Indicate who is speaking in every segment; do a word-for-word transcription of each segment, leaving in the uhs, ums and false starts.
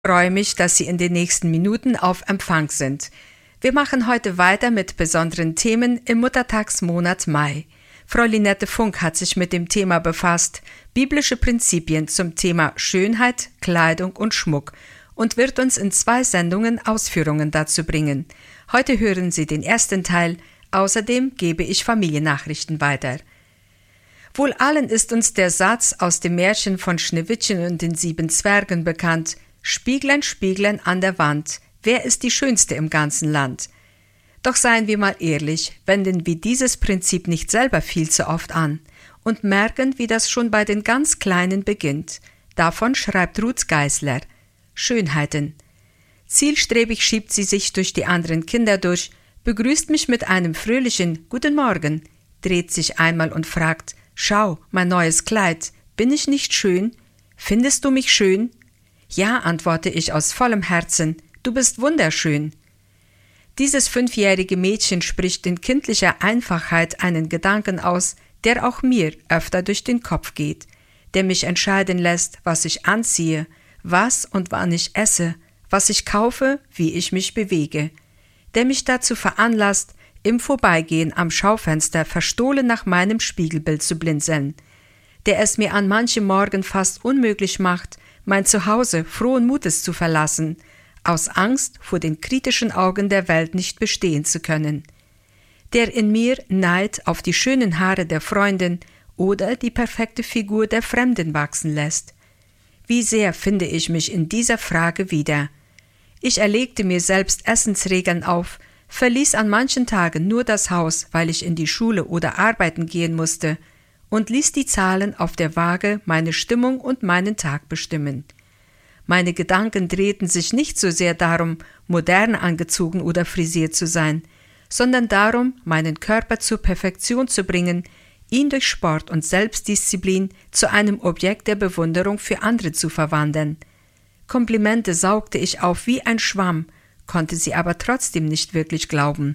Speaker 1: Ich freue mich, dass Sie in den nächsten Minuten auf Empfang sind. Wir machen heute weiter mit besonderen Themen im Muttertagsmonat Mai. Frau Linette Funk hat sich mit dem Thema befasst, biblische Prinzipien zum Thema Schönheit, Kleidung und Schmuck, und wird uns in zwei Sendungen Ausführungen dazu bringen. Heute hören Sie den ersten Teil, außerdem gebe ich Familiennachrichten weiter. Wohl allen ist uns der Satz aus dem Märchen von Schneewittchen und den sieben Zwergen bekannt: Spieglein, Spieglein an der Wand, wer ist die Schönste im ganzen Land? Doch seien wir mal ehrlich, wenden wir dieses Prinzip nicht selber viel zu oft an und merken, wie das schon bei den ganz Kleinen beginnt. Davon schreibt Ruth Geisler: Schönheiten. Zielstrebig schiebt sie sich durch die anderen Kinder durch, begrüßt mich mit einem fröhlichen Guten Morgen, dreht sich einmal und fragt: Schau, mein neues Kleid, bin ich nicht schön? Findest du mich schön? Ja, antworte ich aus vollem Herzen, du bist wunderschön. Dieses fünfjährige Mädchen spricht in kindlicher Einfachheit einen Gedanken aus, der auch mir öfter durch den Kopf geht, der mich entscheiden lässt, was ich anziehe, was und wann ich esse, was ich kaufe, wie ich mich bewege, der mich dazu veranlasst, im Vorbeigehen am Schaufenster verstohlen nach meinem Spiegelbild zu blinzeln, der es mir an manchem Morgen fast unmöglich macht, mein Zuhause frohen Mutes zu verlassen, aus Angst, vor den kritischen Augen der Welt nicht bestehen zu können, der in mir Neid auf die schönen Haare der Freundin oder die perfekte Figur der Fremden wachsen lässt. Wie sehr finde ich mich in dieser Frage wieder. Ich erlegte mir selbst Essensregeln auf, verließ an manchen Tagen nur das Haus, weil ich in die Schule oder arbeiten gehen musste, und ließ die Zahlen auf der Waage meine Stimmung und meinen Tag bestimmen. Meine Gedanken drehten sich nicht so sehr darum, modern angezogen oder frisiert zu sein, sondern darum, meinen Körper zur Perfektion zu bringen, ihn durch Sport und Selbstdisziplin zu einem Objekt der Bewunderung für andere zu verwandeln. Komplimente saugte ich auf wie ein Schwamm, konnte sie aber trotzdem nicht wirklich glauben.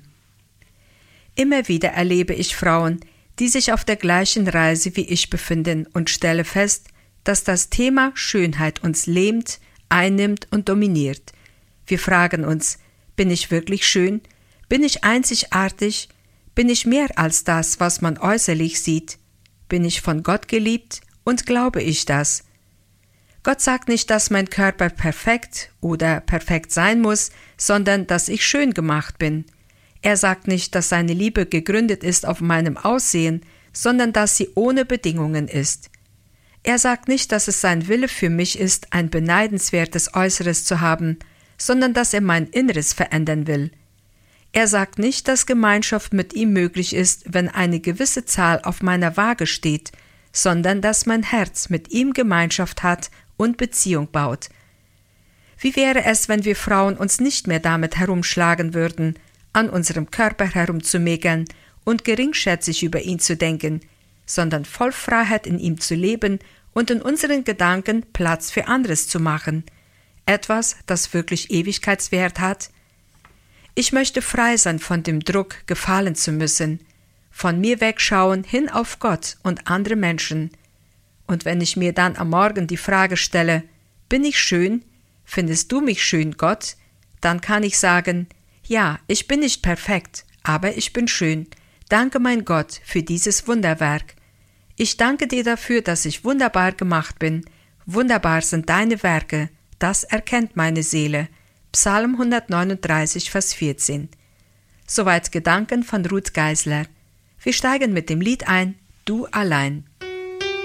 Speaker 1: Immer wieder erlebe ich Frauen, die sich auf der gleichen Reise wie ich befinden, und stelle fest, dass das Thema Schönheit uns lähmt, einnimmt und dominiert. Wir fragen uns: Bin ich wirklich schön? Bin ich einzigartig? Bin ich mehr als das, was man äußerlich sieht? Bin ich von Gott geliebt und glaube ich das? Gott sagt nicht, dass mein Körper perfekt oder perfekt sein muss, sondern dass ich schön gemacht bin. Er sagt nicht, dass seine Liebe gegründet ist auf meinem Aussehen, sondern dass sie ohne Bedingungen ist. Er sagt nicht, dass es sein Wille für mich ist, ein beneidenswertes Äußeres zu haben, sondern dass er mein Inneres verändern will. Er sagt nicht, dass Gemeinschaft mit ihm möglich ist, wenn eine gewisse Zahl auf meiner Waage steht, sondern dass mein Herz mit ihm Gemeinschaft hat und Beziehung baut. Wie wäre es, wenn wir Frauen uns nicht mehr damit herumschlagen würden, an unserem Körper herumzumäkeln und geringschätzig über ihn zu denken, sondern voll Freiheit in ihm zu leben und in unseren Gedanken Platz für anderes zu machen, etwas, das wirklich Ewigkeitswert hat? Ich möchte frei sein von dem Druck, gefallen zu müssen, von mir wegschauen hin auf Gott und andere Menschen. Und wenn ich mir dann am Morgen die Frage stelle: Bin ich schön? Findest du mich schön, Gott? Dann kann ich sagen: Ja, ich bin nicht perfekt, aber ich bin schön. Danke, mein Gott, für dieses Wunderwerk. Ich danke dir dafür, dass ich wunderbar gemacht bin. Wunderbar sind deine Werke, das erkennt meine Seele. Psalm hundertneununddreißig, Vers vierzehn. Soweit Gedanken von Ruth Geisler. Wir steigen mit dem Lied ein: Du allein.